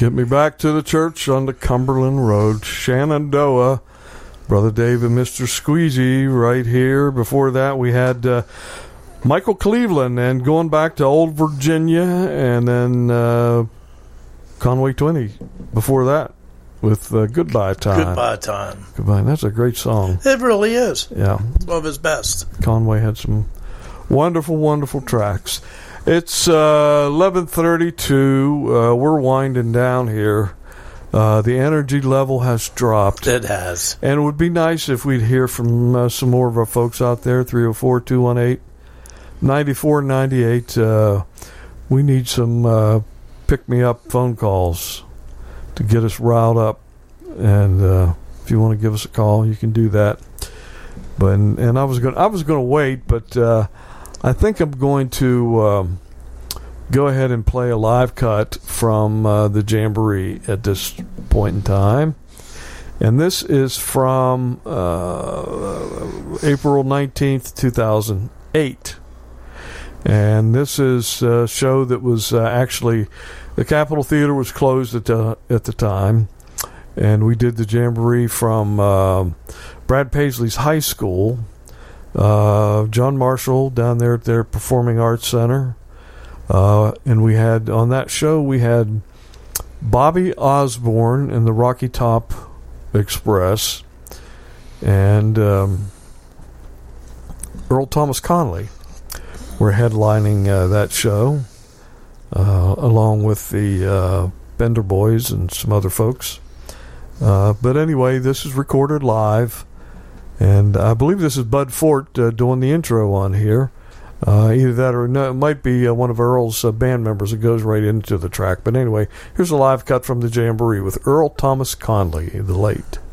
Get me back to the church on the Cumberland Road. Shenandoah. Brother Dave and Mr. Squeezy right here. Before that, we had Michael Cleveland and going back to Old Virginia, and then Conway Twitty before that with Goodbye Time. Goodbye Time. Goodbye. That's a great song. It really is. Yeah. It's one of his best. Conway had some wonderful, wonderful tracks. It's 11:32. We're winding down here. The energy level has dropped. It has. And it would be nice if we'd hear from some more of our folks out there, 304-218-9498. We need some pick-me-up phone calls to get us riled up. And if you want to give us a call, you can do that. But and I was going to wait, but I think I'm going to go ahead and play a live cut from the Jamboree at this point in time. And this is from April 19th, 2008. And this is a show that was actually, the Capitol Theater was closed at the time. And we did the Jamboree from Brad Paisley's high school. John Marshall down there at their Performing Arts Center. And we had, on that show, we had Bobby Osborne and the Rocky Top Express and Earl Thomas Conley were headlining that show, along with the Bender Boys and some other folks. But anyway, this is recorded live, and I believe this is Bud Fort doing the intro on here. Either that or no, it might be one of Earl's band members that goes right into the track. But anyway, here's a live cut from the Jamboree with Earl Thomas Conley, the late.